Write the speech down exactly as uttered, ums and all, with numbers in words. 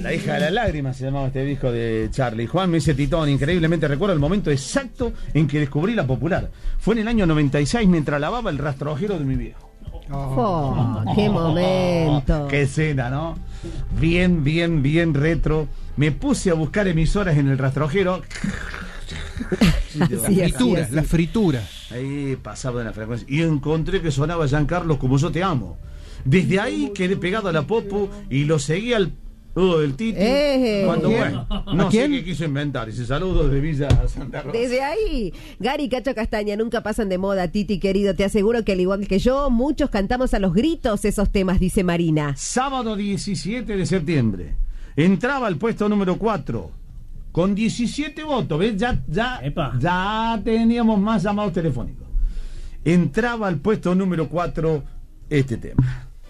La hija de las lágrimas se llamaba este disco de Charlie. Juan me dice Titón, increíblemente recuerdo el momento exacto en que descubrí La Popular. Fue en el año noventa y seis mientras lavaba el rastrojero de mi viejo. Oh, ¡qué momento! ¡Qué escena!, ¿no? Bien, bien, bien retro. Me puse a buscar emisoras en el rastrojero. La fritura, la fritura. Ahí pasaba de la frecuencia. Y encontré que sonaba Giancarlo Como Yo Te Amo. Desde ahí quedé pegado a la Popu y lo seguí al oh, el Titi. Eh, cuando ¿quién? bueno, no sé qué quiso inventar. Ese saludo de Villa Santa Rosa. Desde ahí, Gary Cacho Castaña, nunca pasan de moda, Titi querido. Te aseguro que al igual que yo, muchos cantamos a los gritos esos temas, dice Marina. Sábado diecisiete de septiembre. Entraba al puesto número cuatro. Con diecisiete votos, ¿ves? Ya, ya, ya teníamos más llamados telefónicos. Entraba al puesto número cuatro este tema.